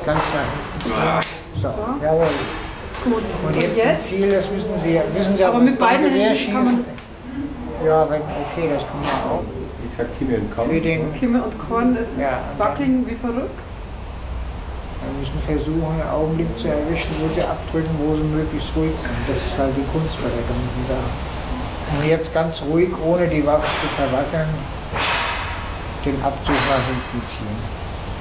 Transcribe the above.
ganz nach hinten. So, jawohl. Gut. Und jetzt ein Ziel, das wissen Sie Aber auch mit beiden Gewehr Händen kann man das. Ja, okay, das kann man auch. Ich sag Kimme und Korn. Für den, Kimme und Korn, das ist Ja, Wackeln wie verrückt. wir müssen versuchen, einen Augenblick zu erwischen, wo sie abdrücken, wo sie möglichst ruhig sind. Das ist halt die Kunst bei der ganzen Sache. Und jetzt ganz ruhig, ohne die Waffe zu verwackeln, den Abzug nach hinten ziehen.